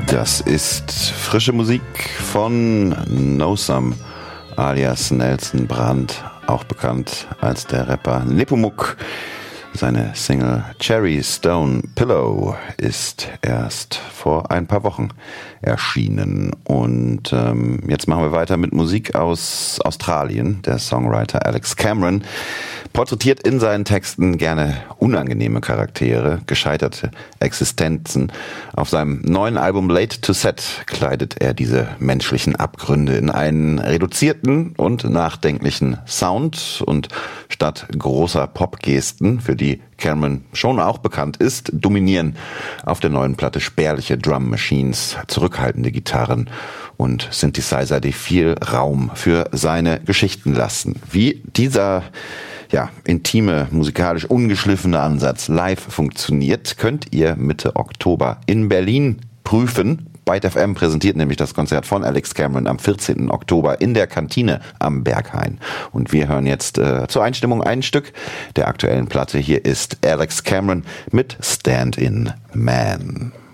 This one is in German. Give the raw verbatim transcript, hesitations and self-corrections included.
Das ist frische Musik von Nosam alias Nelson Brandt, auch bekannt als der Rapper Nepomuk. Seine Single Cherry Stone Pillow ist erst vor ein paar Wochen erschienen. Und ähm, jetzt machen wir weiter mit Musik aus Australien. Der Songwriter Alex Cameron porträtiert in seinen Texten gerne unangenehme Charaktere, gescheiterte Existenzen. Auf seinem neuen Album Late to Set kleidet er diese menschlichen Abgründe in einen reduzierten und nachdenklichen Sound. Und statt großer Popgesten, für die Cameron schon auch bekannt ist, dominieren auf der neuen Platte spärliche Drum Machines, zurückhaltende Gitarren und Synthesizer, die viel Raum für seine Geschichten lassen. Wie dieser ja, intime, musikalisch ungeschliffene Ansatz live funktioniert, könnt ihr Mitte Oktober in Berlin prüfen. Byte F M präsentiert nämlich das Konzert von Alex Cameron am vierzehnten Oktober in der Kantine am Berghain. Und wir hören jetzt äh, zur Einstimmung ein Stück der aktuellen Platte. Hier ist Alex Cameron mit Stand-in Man.